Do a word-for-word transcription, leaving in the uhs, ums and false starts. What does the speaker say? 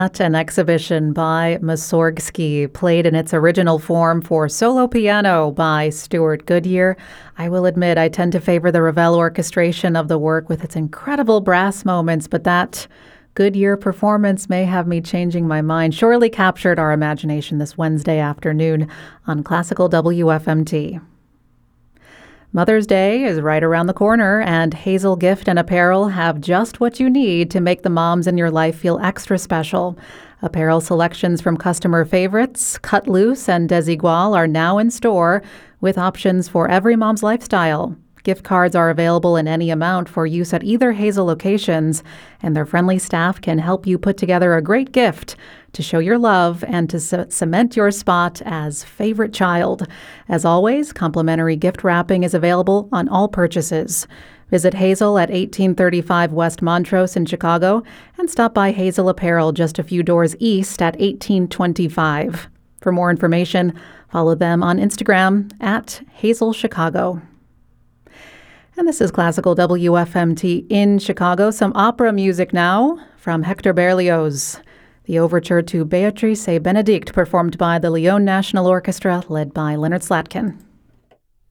An exhibition by Mussorgsky, played in its original form for solo piano by Stuart Goodyear. I will admit I tend to favor the Ravel orchestration of the work with its incredible brass moments, but that Goodyear performance may have me changing my mind. Surely captured our imagination this Wednesday afternoon on Classical W F M T. Mother's Day is right around the corner, and Hazel Gift and Apparel have just what you need to make the moms in your life feel extra special. Apparel selections from customer favorites, Cut Loose and Desigual, are now in store with options for every mom's lifestyle. Gift cards are available in any amount for use at either Hazel locations, and their friendly staff can help you put together a great gift to show your love and to c- cement your spot as favorite child. As always, complimentary gift wrapping is available on all purchases. Visit Hazel at eighteen thirty-five West Montrose in Chicago and stop by Hazel Apparel just a few doors east at eighteen twenty-five. For more information, follow them on Instagram at Hazel Chicago. And this is Classical W F M T in Chicago. Some opera music now from Hector Berlioz. The overture to Beatrice et Benedict, performed by the Lyon National Orchestra, led by Leonard Slatkin.